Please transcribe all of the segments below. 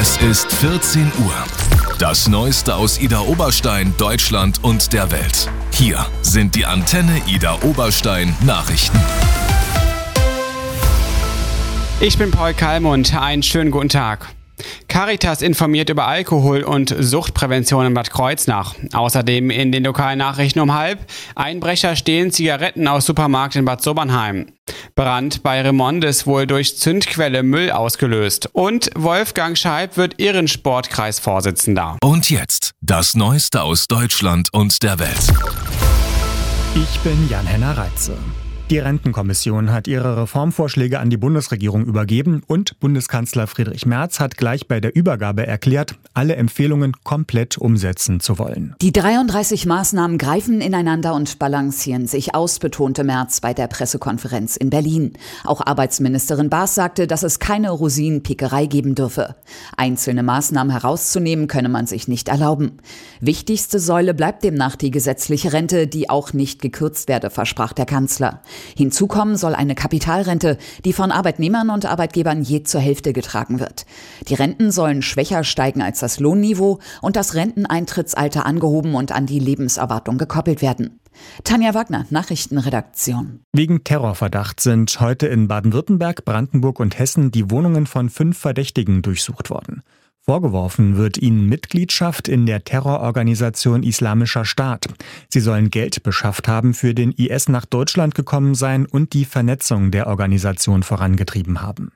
Es ist 14 Uhr. Das Neueste aus Idar Oberstein, Deutschland und der Welt. Hier sind die Antenne Idar Oberstein Nachrichten. Ich bin Paul Kalmund. Einen schönen guten Tag. Caritas informiert über Alkohol- und Suchtprävention in Bad Kreuznach. Außerdem in den lokalen Nachrichten um 12:30. Einbrecher stehlen Zigaretten aus Supermarkt in Bad Sobernheim. Brand bei Remond ist wohl durch Zündquelle Müll ausgelöst. Und Wolfgang Scheib wird Ehrensportkreisvorsitzender. Und jetzt das Neueste aus Deutschland und der Welt. Ich bin Jan-Henner Reitze. Die Rentenkommission hat ihre Reformvorschläge an die Bundesregierung übergeben und Bundeskanzler Friedrich Merz hat gleich bei der Übergabe erklärt, alle Empfehlungen komplett umsetzen zu wollen. Die 33 Maßnahmen greifen ineinander und balancieren sich aus, betonte Merz bei der Pressekonferenz in Berlin. Auch Arbeitsministerin Baas sagte, dass es keine Rosinenpickerei geben dürfe. Einzelne Maßnahmen herauszunehmen, könne man sich nicht erlauben. Wichtigste Säule bleibt demnach die gesetzliche Rente, die auch nicht gekürzt werde, versprach der Kanzler. Hinzu kommen soll eine Kapitalrente, die von Arbeitnehmern und Arbeitgebern je zur Hälfte getragen wird. Die Renten sollen schwächer steigen als das Lohnniveau und das Renteneintrittsalter angehoben und an die Lebenserwartung gekoppelt werden. Tanja Wagner, Nachrichtenredaktion. Wegen Terrorverdacht sind heute in Baden-Württemberg, Brandenburg und Hessen die Wohnungen von 5 Verdächtigen durchsucht worden. Vorgeworfen wird ihnen Mitgliedschaft in der Terrororganisation Islamischer Staat. Sie sollen Geld beschafft haben, für den IS nach Deutschland gekommen sein und die Vernetzung der Organisation vorangetrieben haben.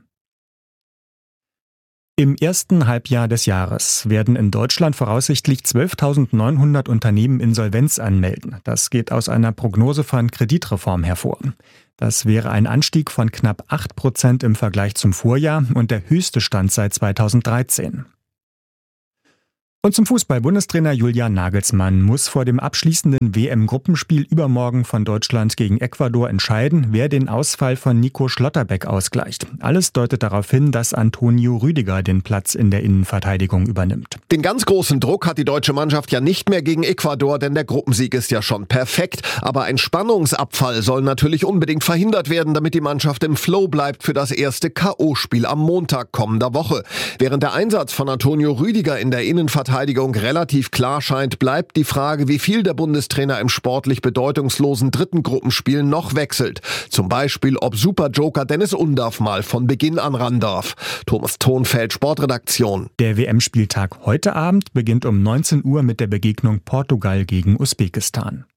Im ersten Halbjahr des Jahres werden in Deutschland voraussichtlich 12.900 Unternehmen Insolvenz anmelden. Das geht aus einer Prognose von Kreditreform hervor. Das wäre ein Anstieg von knapp 8% im Vergleich zum Vorjahr und der höchste Stand seit 2013. Und zum Fußball. Bundestrainer Julian Nagelsmann muss vor dem abschließenden WM-Gruppenspiel übermorgen von Deutschland gegen Ecuador entscheiden, wer den Ausfall von Nico Schlotterbeck ausgleicht. Alles deutet darauf hin, dass Antonio Rüdiger den Platz in der Innenverteidigung übernimmt. Den ganz großen Druck hat die deutsche Mannschaft ja nicht mehr gegen Ecuador, denn der Gruppensieg ist ja schon perfekt. Aber ein Spannungsabfall soll natürlich unbedingt verhindert werden, damit die Mannschaft im Flow bleibt für das erste K.O.-Spiel am Montag kommender Woche. Während der Einsatz von Antonio Rüdiger in der Innenverteidigung relativ klar scheint, bleibt die Frage, wie viel der Bundestrainer im sportlich bedeutungslosen dritten Gruppenspiel noch wechselt. Zum Beispiel, ob Superjoker Dennis Undaff mal von Beginn an ran darf. Thomas Thonfeld, Sportredaktion. Der WM-Spieltag heute Abend beginnt um 19 Uhr mit der Begegnung Portugal gegen Usbekistan.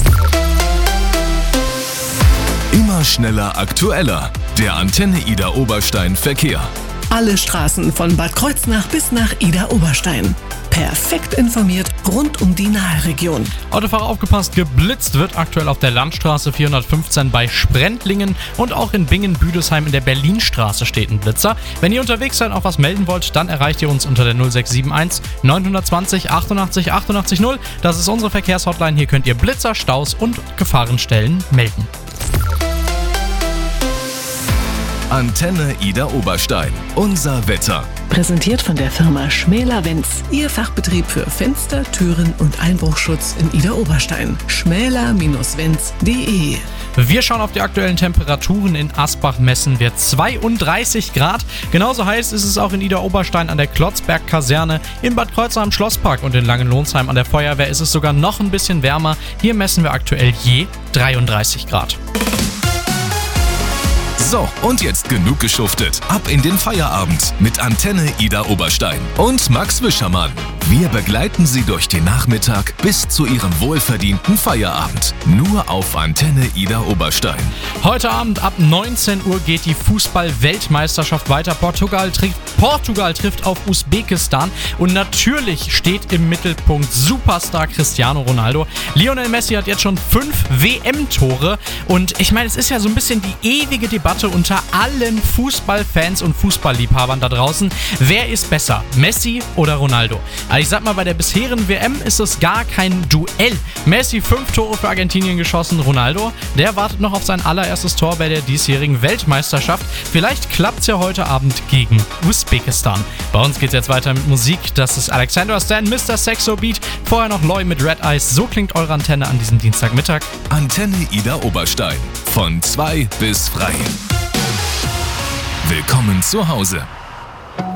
Immer schneller, aktueller. Der Antenne Idar Oberstein Verkehr. Alle Straßen von Bad Kreuznach bis nach Idar Oberstein. Perfekt informiert rund um die Nahe-Region. Autofahrer aufgepasst, geblitzt wird aktuell auf der Landstraße 415 bei Sprendlingen und auch in Bingen-Büdesheim in der Berlinstraße steht ein Blitzer. Wenn ihr unterwegs seid und auch was melden wollt, dann erreicht ihr uns unter der 0671 920 88 88 0. Das ist unsere Verkehrshotline. Hier könnt ihr Blitzer, Staus und Gefahrenstellen melden. Antenne Idar Oberstein. Unser Wetter. Präsentiert von der Firma Schmäler-Wenz. Ihr Fachbetrieb für Fenster, Türen und Einbruchschutz in Idar Oberstein. schmäler-wenz.de. Wir schauen auf die aktuellen Temperaturen. In Asbach messen wir 32 Grad. Genauso heiß ist es auch in Idar Oberstein an der Klotzberg-Kaserne. In Bad Kreuznach am Schlosspark und in Langenlohnsheim an der Feuerwehr ist es sogar noch ein bisschen wärmer. Hier messen wir aktuell je 33 Grad. So, und jetzt genug geschuftet. Ab in den Feierabend mit Antenne Idar Oberstein und Max Wischermann. Wir begleiten Sie durch den Nachmittag bis zu Ihrem wohlverdienten Feierabend. Nur auf Antenne Idar Oberstein. Heute Abend ab 19 Uhr geht die Fußball-Weltmeisterschaft weiter. Portugal trifft auf Usbekistan. Und natürlich steht im Mittelpunkt Superstar Cristiano Ronaldo. Lionel Messi hat jetzt schon 5 WM-Tore. Und ich meine, es ist ja so ein bisschen die ewige Debatte unter allen Fußballfans und Fußballliebhabern da draußen. Wer ist besser, Messi oder Ronaldo? Also ich sag mal, bei der bisherigen WM ist es gar kein Duell. Messi 5 Tore für Argentinien geschossen, Ronaldo, der wartet noch auf sein allererstes Tor bei der diesjährigen Weltmeisterschaft. Vielleicht klappt's ja heute Abend gegen Usbekistan. Bei uns geht's jetzt weiter mit Musik. Das ist Alexander Stan, Mr. Sexo Beat. Vorher noch Loy mit Red Eyes. So klingt eure Antenne an diesem Dienstagmittag. Antenne Idar Oberstein. Von 2 bis frei. Willkommen zu Hause.